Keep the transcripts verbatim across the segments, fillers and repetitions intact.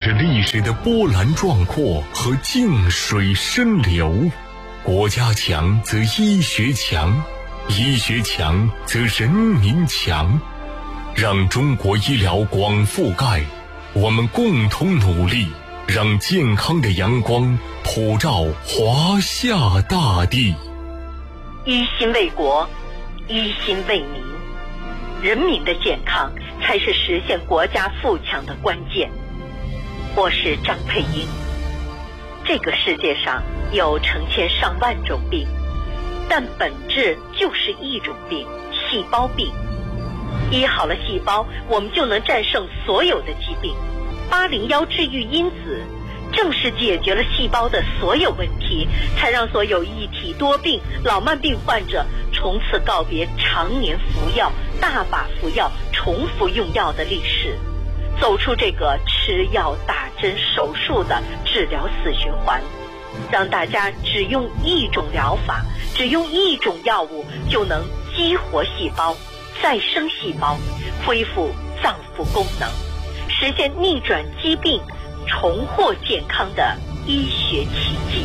是历史的波澜壮阔和静水深流。国家强则医学强，医学强则人民强。让中国医疗广覆盖，我们共同努力，让健康的阳光普照华夏大地。 一心为国，一心为民，人民的健康才是实现国家富强的关键。我是张佩英。这个世界上有成千上万种病，但本质就是一种病，细胞病。医好了细胞，我们就能战胜所有的疾病。八零幺治愈因子正是解决了细胞的所有问题，才让所有一体多病、老慢病患者从此告别常年服药、大把服药、重复用药的历史，走出这个吃药、打针、手术的治疗死循环，让大家只用一种疗法，只用一种药物就能激活细胞、再生细胞，恢复脏腑功能，实现逆转疾病、重获健康的医学奇迹。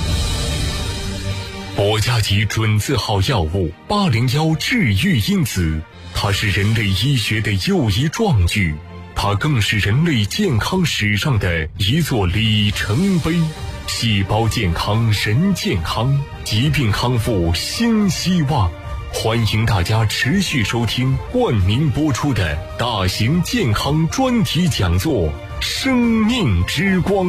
国家级准字号药物八零幺治愈因子，它是人类医学的又一壮举，它更是人类健康史上的一座里程碑。细胞健康人健康，疾病康复新希望。欢迎大家持续收听冠名播出的大型健康专题讲座《生命之光》。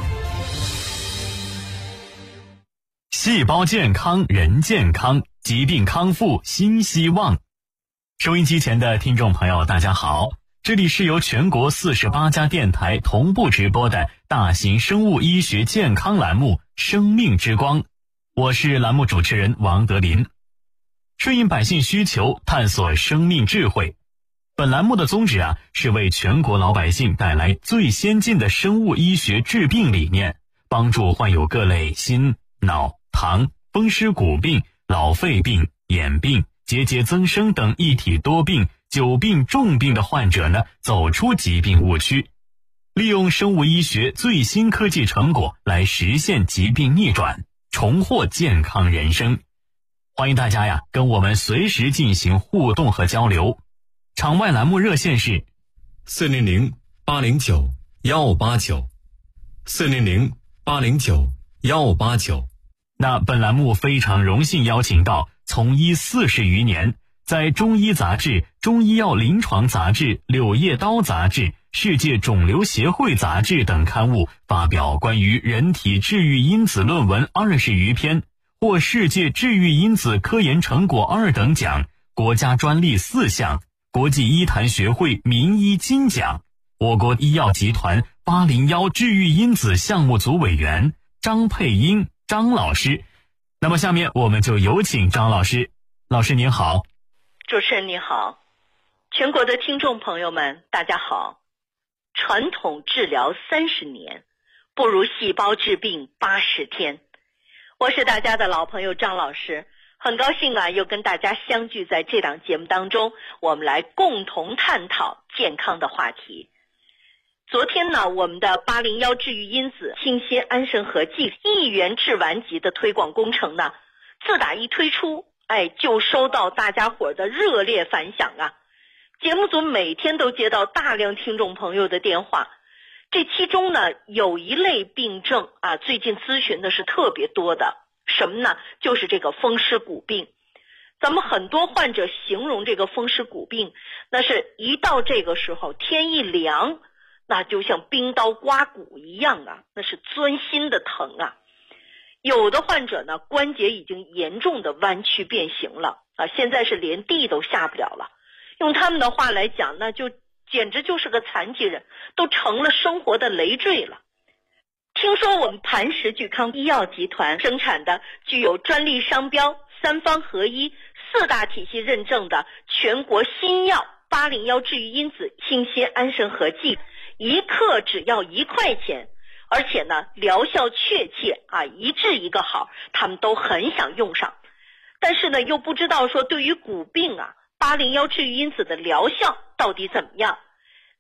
细胞健康人健康，疾病康复新希望。收音机前的听众朋友大家好，这里是由全国四十八家电台同步直播的大型生物医学健康栏目《生命之光》，我是栏目主持人王德林。顺应百姓需求，探索生命智慧。本栏目的宗旨啊，是为全国老百姓带来最先进的生物医学治病理念，帮助患有各类心、脑、糖、风湿骨病、老肺病、眼病、结节增生等一体多病、久病重病的患者呢，走出疾病误区，利用生物医学最新科技成果来实现疾病逆转，重获健康人生。欢迎大家呀，跟我们随时进行互动和交流。场外栏目热线是四零零八零九幺八九，四零零八零九幺八九。 那本栏目非常荣幸邀请到从医四十余年，在中医杂志、中医药临床杂志、柳叶刀杂志、世界肿瘤协会杂志等刊物发表关于人体治愈因子论文二十余篇，获世界治愈因子科研成果二等奖，国家专利四项，国际医坛学会名医金奖，我国医药集团八零幺治愈因子项目组委员张佩英张老师。那么下面我们就有请张老师。老师您好。 主持人您好，全国的听众朋友们大家好。传统治疗三十年，不如细胞治病八十天。我是大家的老朋友张老师，很高兴啊，又跟大家相聚在这档节目当中，我们来共同探讨健康的话题。昨天呢，我们的八零幺治愈因子清新安神合剂一元治丸级的推广工程呢，自打一推出，哎，就收到大家伙的热烈反响啊。节目组每天都接到大量听众朋友的电话，这其中呢，有一类病症啊，最近咨询的是特别多的，什么呢？就是这个风湿骨病。咱们很多患者形容这个风湿骨病，那是一到这个时候，天一凉，那就像冰刀刮骨一样啊，那是钻心的疼啊。有的患者呢，关节已经严重的弯曲变形了啊，现在是连地都下不了了。用他们的话来讲，那就简直就是个残疾人，都成了生活的累赘了。听说我们磐石聚康医药集团生产的具有专利商标、三方合一、四大体系认证的全国新药八零幺治愈因子清新安神合剂，一克只要一块钱，而且呢疗效确切啊，一治一个好，他们都很想用上。但是呢又不知道说对于骨病啊，八零幺治愈因子的疗效到底怎么样。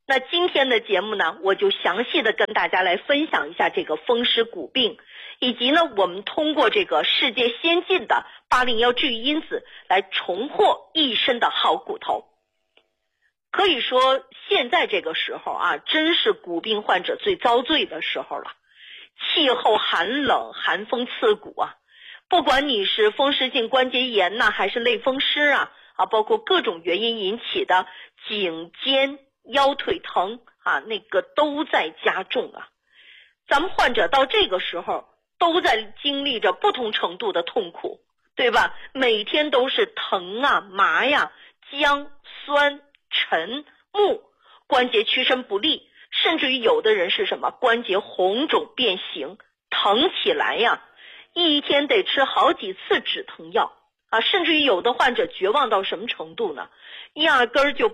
那今天的节目呢，我就详细的跟大家来分享一下这个风湿骨病，以及呢我们通过这个世界先进的八零幺治愈因子来重获一身的好骨头。可以说现在这个时候啊，真是骨病患者最遭罪的时候了。气候寒冷，寒风刺骨啊，不管你是风湿性关节炎呐、啊，还是类风湿啊啊，包括各种原因引起的颈肩腰腿疼啊，那个都在加重啊。咱们患者到这个时候都在经历着不同程度的痛苦，对吧？每天都是疼啊、麻呀、僵、酸、沉、木，关节屈伸不利，甚至于有的人是什么关节红肿变形，疼起来呀，一天得吃好几次止疼药啊，甚至于有的患者绝望到什么程度呢？压根儿就